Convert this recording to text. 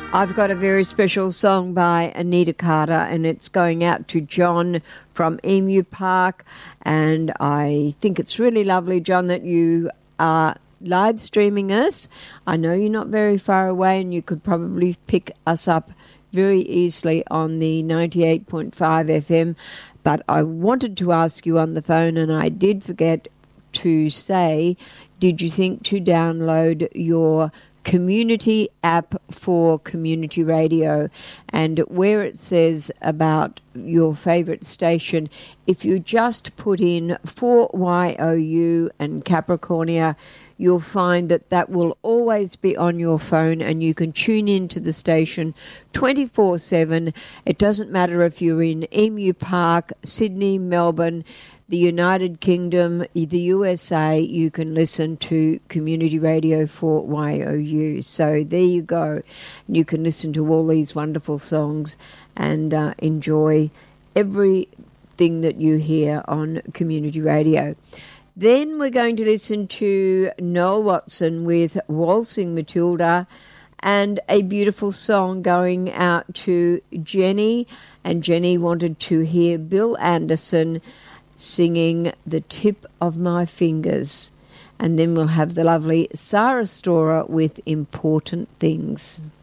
I've got a very special song by Anita Carter, and it's going out to John from Emu Park. And I think it's really lovely, John, that you are live streaming us. I know you're not very far away, and you could probably pick us up very easily on the 98.5 FM. But I wanted to ask you on the phone, and I did forget to say, did you think to download your community app for community radio? And where it says about your favourite station, if you just put in 4YOU and Capricornia, you'll find that that will always be on your phone, and you can tune into the station 24/7. It doesn't matter if you're in Emu Park, Sydney, Melbourne, the United Kingdom, the USA, you can listen to Community Radio for YOU. So there you go. You can listen to all these wonderful songs and enjoy everything that you hear on Community Radio. Then we're going to listen to Noel Watson with Waltzing Matilda, and a beautiful song going out to Jenny. And Jenny wanted to hear Bill Anderson singing The Tip of My Fingers. And then we'll have the lovely Sarah Storer with Important Things.